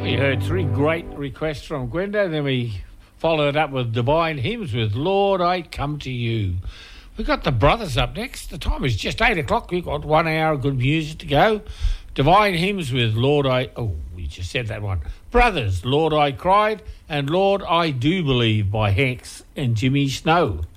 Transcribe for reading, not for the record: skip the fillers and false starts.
We heard three great requests from Gwenda, then we followed it up with Divine Hymns with Lord, I Come to You. We've got the Brothers up next. The time is just 8 o'clock. We've got 1 hour of good music to go. Divine Hymns with Lord, I... Oh, we just said that one. Brothers, Lord, I Cried, and Lord, I Do Believe by Hex and Jimmy Snow.